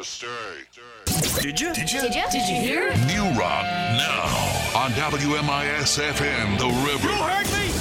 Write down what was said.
Did you? Did you hear? New Rock now on WMIS FM, The River. You heard me?